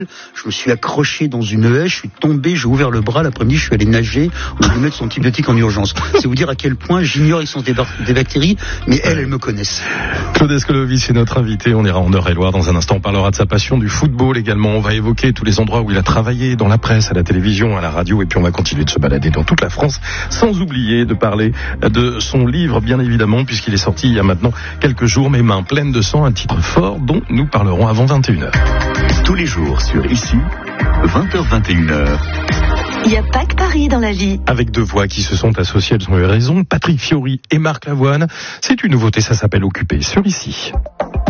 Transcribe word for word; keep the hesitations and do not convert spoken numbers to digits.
Je me suis accroché dans une haie, je suis tombé, j'ai ouvert le bras, l'après-midi je suis allé nager, on m'a mettre son antibiotique en urgence. C'est vous dire à quel point j'ignore l'existence des, bar- des bactéries, mais elles, elles me connaissent. Claude Escolovic est notre invité, on ira en Eure-et-Loire dans un instant, on parlera de sa passion du football également, on va évoquer tous les endroits où il a travaillé, dans la presse, à la télévision, à la radio, et puis on va continuer de se balader dans toute la France, sans oublier de parler de son livre, bien évidemment, puisqu'il est sorti il y a maintenant quelques jours, Mes mains pleines de sang, un titre fort dont nous parlerons avant vingt et une heures. Tous les jours sur Ici, vingt heures vingt et une heures. Il n'y a pas que Paris dans la vie. Avec deux voix qui se sont associées, elles ont eu raison, Patrick Fiori et Marc Lavoine. C'est une nouveauté, ça s'appelle Occupé sur Ici.